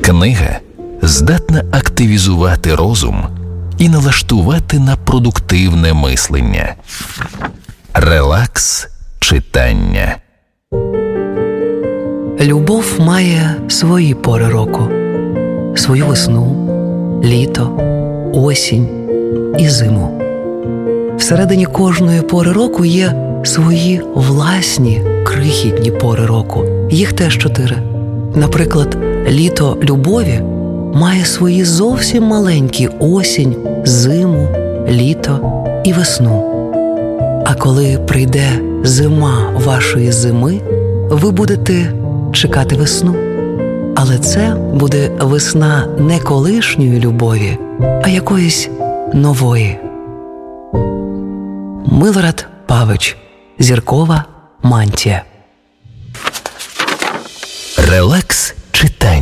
Книга здатна активізувати розум і налаштувати на продуктивне мислення. Релакс читання. Любов має свої пори року. Свою весну, літо, осінь і зиму. Всередині кожної пори року є свої власні крихітні пори року. Їх теж 4. Наприклад, літо любові має свої зовсім маленькі осінь, зиму, літо і весну. А коли прийде зима вашої зими, ви будете чекати весну. Але це буде весна не колишньої любові, а якоїсь нової. Милорад Павич. Зіркова мантія. Релакс